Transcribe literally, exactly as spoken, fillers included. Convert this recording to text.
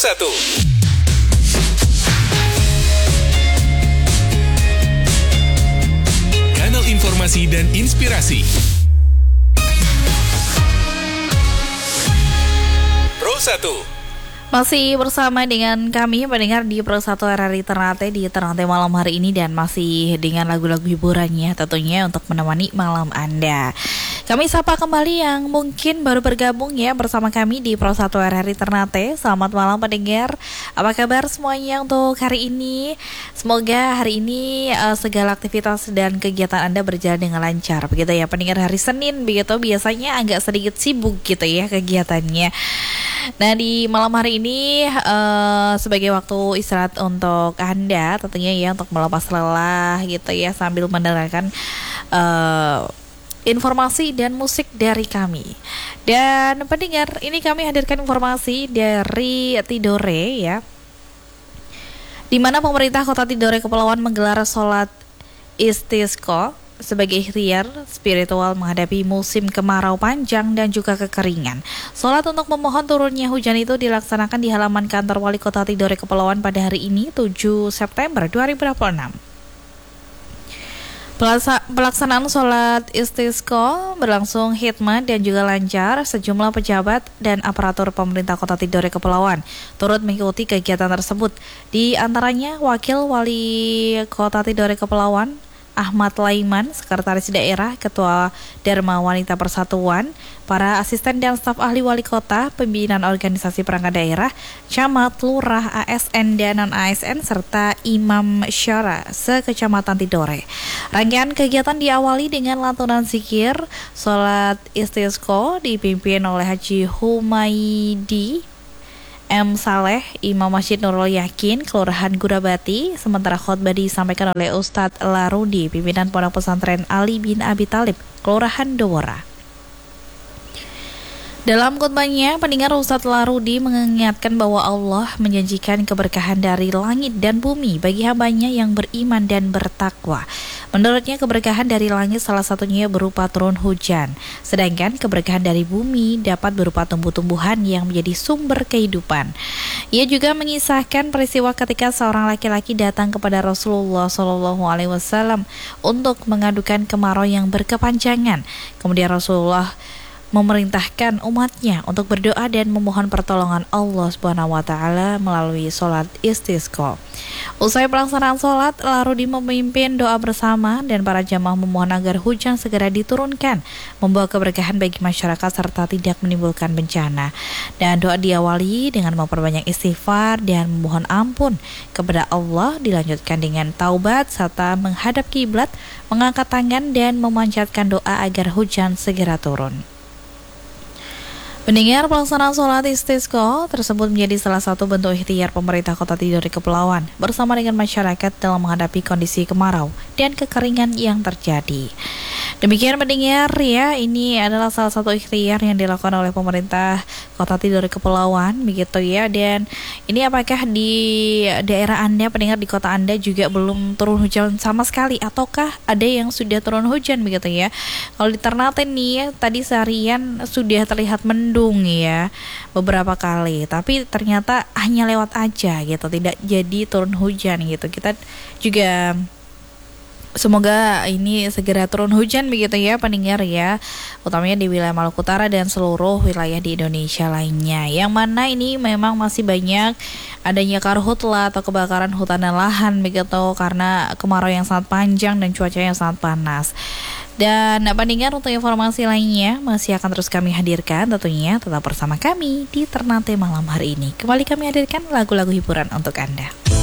satu. Kanal informasi dan inspirasi. Pro satu. Masih bersama dengan kami pendengar di Pro satu R R I Ternate di Ternate malam hari ini, dan masih dengan lagu-lagu hiburannya tentunya untuk menemani malam Anda. Kami sapa kembali yang mungkin baru bergabung ya bersama kami di Pro satu R R I Ternate. Selamat malam pendengar. Apa kabar semuanya untuk hari ini? Semoga hari ini uh, segala aktivitas dan kegiatan Anda berjalan dengan lancar. Begitu ya pendengar, hari Senin begitu biasanya agak sedikit sibuk gitu ya kegiatannya. Nah, di malam hari ini uh, sebagai waktu istirahat untuk Anda tentunya ya, untuk melepas lelah gitu ya sambil mendengarkan uh, informasi dan musik dari kami. Dan pendengar, ini kami hadirkan informasi dari Tidore ya, di mana pemerintah Kota Tidore Kepulauan menggelar sholat istisqa sebagai ikhtiar spiritual menghadapi musim kemarau panjang dan juga kekeringan. Sholat untuk memohon turunnya hujan itu dilaksanakan di halaman kantor Wali Kota Tidore Kepulauan pada hari ini tujuh September dua ribu dua puluh enam. Pelaksanaan sholat istisqa berlangsung hikmat dan juga lancar. Sejumlah pejabat dan aparatur pemerintah Kota Tidore Kepulauan turut mengikuti kegiatan tersebut. Di antaranya Wakil Wali Kota Tidore Kepulauan Ahmad Laiman, Sekretaris Daerah, Ketua Dharma Wanita Persatuan, para asisten dan staf ahli wali kota, pembinaan organisasi perangkat daerah, camat, lurah, A S N dan non-A S N, serta imam syara se-Kecamatan Tidore. Rangkaian kegiatan diawali dengan lantunan zikir. Sholat istisqa dipimpin oleh Haji Humaydi M. Saleh, Imam Masjid Nurul Yakin, Kelurahan Gurabati. Sementara khotbah disampaikan oleh Ustadz Larudi, pimpinan Pondok Pesantren Ali bin Abi Thalib, Kelurahan Dowora. Dalam khutbahnya, pendengar, Ustadz Larudi mengingatkan bahwa Allah menjanjikan keberkahan dari langit dan bumi bagi hambanya yang beriman dan bertakwa. Menurutnya, keberkahan dari langit salah satunya berupa turun hujan, sedangkan keberkahan dari bumi dapat berupa tumbuh-tumbuhan yang menjadi sumber kehidupan. Ia juga mengisahkan peristiwa ketika seorang laki-laki datang kepada Rasulullah shallallahu alaihi wasallam untuk mengadukan kemarau yang berkepanjangan. Kemudian Rasulullah memerintahkan umatnya untuk berdoa dan memohon pertolongan Allah Subhanahu wa taala melalui sholat istisqa. Usai pelaksanaan sholat, Larudi memimpin doa bersama dan para jamaah memohon agar hujan segera diturunkan, membawa keberkahan bagi masyarakat serta tidak menimbulkan bencana. Dan doa diawali dengan memperbanyak istighfar dan memohon ampun kepada Allah, dilanjutkan dengan taubat serta menghadap kiblat, mengangkat tangan dan memanjatkan doa agar hujan segera turun. Pendengar, pelaksanaan sholat istisqa tersebut menjadi salah satu bentuk ikhtiar pemerintah Kota Tidore Kepulauan bersama dengan masyarakat dalam menghadapi kondisi kemarau dan kekeringan yang terjadi. Demikian pendengar ya, ini adalah salah satu ikhtiar yang dilakukan oleh pemerintah Kota Tidore Kepulauan begitu ya. Dan ini apakah di daerah Anda, pendengar, di kota Anda juga belum turun hujan sama sekali, ataukah ada yang sudah turun hujan begitu ya? Kalau di Ternate nih tadi seharian sudah terlihat mendung ya beberapa kali, tapi ternyata hanya lewat aja gitu, tidak jadi turun hujan gitu. Kita juga semoga ini segera turun hujan begitu ya pendengar ya, utamanya di wilayah Maluku Utara dan seluruh wilayah di Indonesia lainnya, yang mana ini memang masih banyak adanya karhutla atau kebakaran hutan dan lahan begitu karena kemarau yang sangat panjang dan cuaca yang sangat panas. Dan pendengar, untuk informasi lainnya masih akan terus kami hadirkan tentunya, tetap bersama kami di Ternate malam hari ini. Kembali kami hadirkan lagu-lagu hiburan untuk Anda.